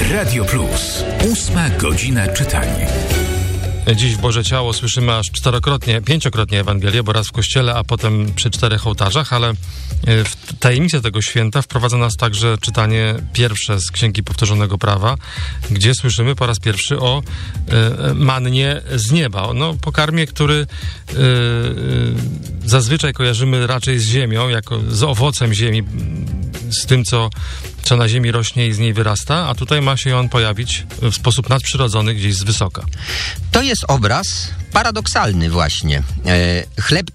Radio Plus. 8 godzina czytania. Dziś w Boże Ciało słyszymy aż 5-krotnie Ewangelię, bo raz w kościele, a potem przy 4 ołtarzach, ale w tajemnicę tego święta wprowadza nas także czytanie pierwsze z Księgi Powtórzonego Prawa, gdzie słyszymy po raz pierwszy o mannie z nieba. No, pokarmie, który zazwyczaj kojarzymy raczej z ziemią, jako z owocem ziemi, z tym, co na ziemi rośnie i z niej wyrasta, a tutaj ma się on pojawić w sposób nadprzyrodzony gdzieś z wysoka. To jest obraz paradoksalny właśnie. Chleb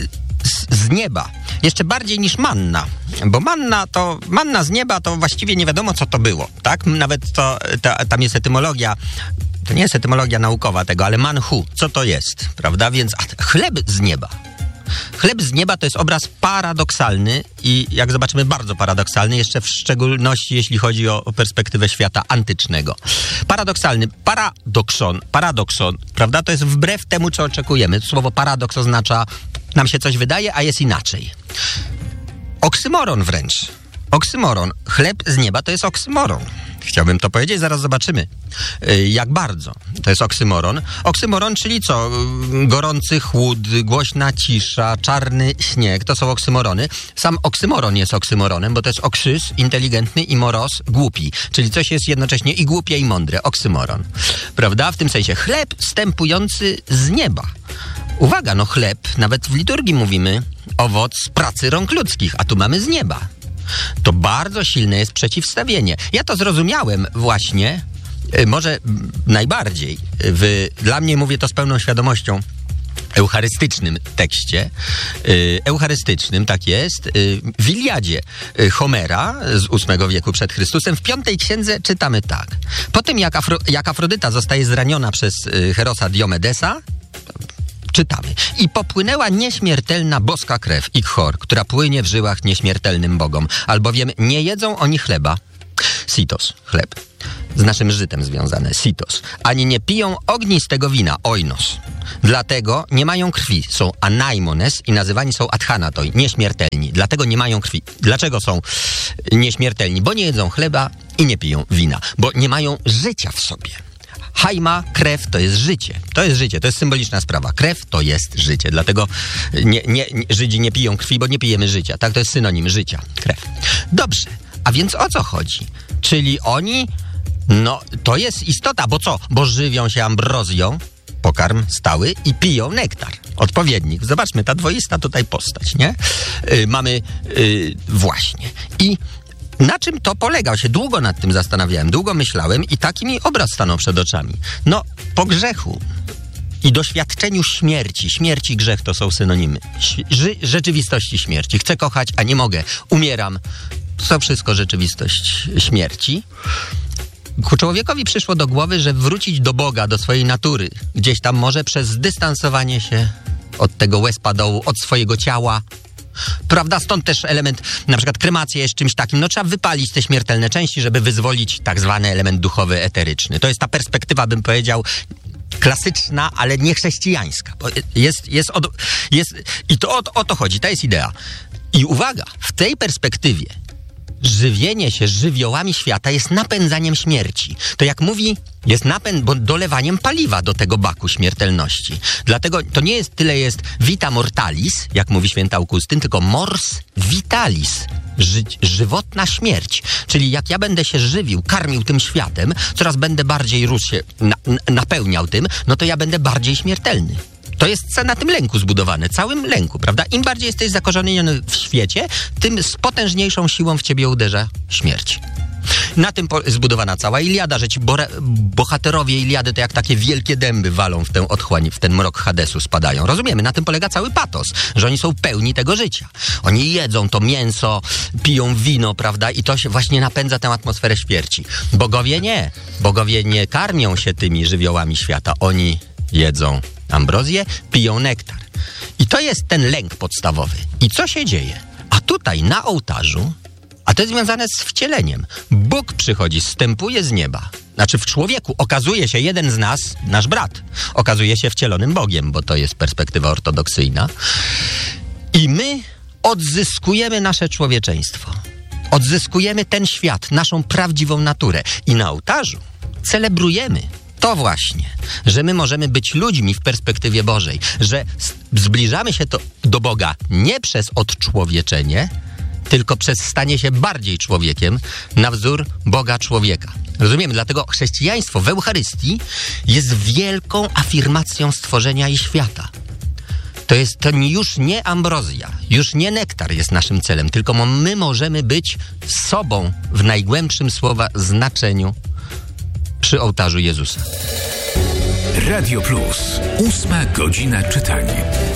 z nieba. Jeszcze bardziej niż manna. Bo manna z nieba to właściwie nie wiadomo, co to było. Tak? Nawet tam jest etymologia. To nie jest etymologia naukowa tego, ale manhu. Co to jest? Prawda? Więc chleb z nieba. Chleb z nieba to jest obraz paradoksalny i jak zobaczymy bardzo paradoksalny, jeszcze w szczególności jeśli chodzi o perspektywę świata antycznego. Paradoksalny, paradokson, prawda? To jest wbrew temu, co oczekujemy. Słowo paradoks oznacza, nam się coś wydaje, a jest inaczej. Oksymoron wręcz. Oksymoron. Chleb z nieba to jest oksymoron. Chciałbym to powiedzieć, zaraz zobaczymy, jak bardzo to jest oksymoron. Oksymoron, czyli co? Gorący chłód, głośna cisza, czarny śnieg, to są oksymorony. Sam oksymoron jest oksymoronem, bo to jest oksys, inteligentny, i moros, głupi. Czyli coś jest jednocześnie i głupie, i mądre. Oksymoron. Prawda? W tym sensie chleb zstępujący z nieba. Uwaga, no chleb, nawet w liturgii mówimy, owoc pracy rąk ludzkich, a tu mamy z nieba. To bardzo silne jest przeciwstawienie. Ja to zrozumiałem właśnie, może najbardziej, dla mnie mówię to z pełną świadomością, eucharystycznym tekście, eucharystycznym, tak jest, w Iliadzie Homera z VIII wieku przed Chrystusem, w 5 księdze czytamy tak. Po tym jak Afrodyta zostaje zraniona przez Herosa Diomedesa, czytamy. I popłynęła nieśmiertelna boska krew, Ichor, która płynie w żyłach nieśmiertelnym bogom, albowiem nie jedzą oni chleba, sitos, chleb, z naszym żytem związane, sitos, ani nie piją ognistego wina, oinos. Dlatego nie mają krwi, są anaimones i nazywani są adhanatoi, nieśmiertelni. Dlatego nie mają krwi. Dlaczego są nieśmiertelni? Bo nie jedzą chleba i nie piją wina, bo nie mają życia w sobie. Haima, krew, to jest życie. To jest życie, to jest symboliczna sprawa. Krew to jest życie, dlatego Żydzi nie piją krwi, bo nie pijemy życia. Tak, to jest synonim życia, krew. Dobrze, a więc o co chodzi? Czyli oni, no to jest istota, bo co? Bo żywią się ambrozją, pokarm stały, i piją nektar, odpowiednik. Zobaczmy, ta dwoista tutaj postać, nie? Mamy właśnie. I na czym to polega? Się długo nad tym zastanawiałem, długo myślałem i taki mi obraz stanął przed oczami. No, po grzechu i doświadczeniu śmierci. Śmierć i grzech to są synonimy. Rzeczywistości śmierci. Chcę kochać, a nie mogę. Umieram. To wszystko rzeczywistość śmierci. Ku człowiekowi przyszło do głowy, że wrócić do Boga, do swojej natury, gdzieś tam może przez zdystansowanie się od tego łezpa dołu, od swojego ciała. Prawda? Stąd też element, na przykład kremacja jest czymś takim, no trzeba wypalić te śmiertelne części, żeby wyzwolić tak zwany element duchowy, eteryczny. To jest ta perspektywa, bym powiedział, klasyczna, ale nie chrześcijańska. Bo i to o to chodzi, to jest idea. I uwaga, w tej perspektywie żywienie się żywiołami świata jest napędzaniem śmierci. To jak mówi, jest dolewaniem paliwa do tego baku śmiertelności. Dlatego to nie jest tyle jest vita mortalis, jak mówi święty Augustyn, tylko mors vitalis, żywotna śmierć. Czyli jak ja będę się żywił, karmił tym światem, coraz będę bardziej się napełniał tym, no to ja będę bardziej śmiertelny. To jest na tym lęku zbudowane, całym lęku, prawda? Im bardziej jesteś zakorzeniony w świecie, tym z potężniejszą siłą w ciebie uderza śmierć. Na tym zbudowana cała Iliada, że ci bohaterowie Iliady to jak takie wielkie dęby walą w tę otchłań, w ten mrok Hadesu spadają. Rozumiemy, na tym polega cały patos, że oni są pełni tego życia. Oni jedzą to mięso, piją wino, prawda? I to się właśnie napędza tę atmosferę śmierci. Bogowie nie. Bogowie nie karmią się tymi żywiołami świata. Oni jedzą ambrozję, piją nektar. I to jest ten lęk podstawowy. I co się dzieje? A tutaj na ołtarzu, a to jest związane z wcieleniem, Bóg przychodzi, zstępuje z nieba. Znaczy w człowieku okazuje się jeden z nas, nasz brat, okazuje się wcielonym Bogiem, bo to jest perspektywa ortodoksyjna. I my odzyskujemy nasze człowieczeństwo. odzyskujemy ten świat, naszą prawdziwą naturę i na ołtarzu celebrujemy to właśnie, że my możemy być ludźmi w perspektywie Bożej, że zbliżamy się do Boga nie przez odczłowieczenie, tylko przez stanie się bardziej człowiekiem na wzór Boga człowieka. Rozumiemy? Dlatego chrześcijaństwo w Eucharystii jest wielką afirmacją stworzenia i świata. To już nie ambrozja, już nie nektar jest naszym celem, tylko my możemy być sobą w najgłębszym słowa znaczeniu przy ołtarzu Jezusa. Radio Plus. 8 godzina czytania.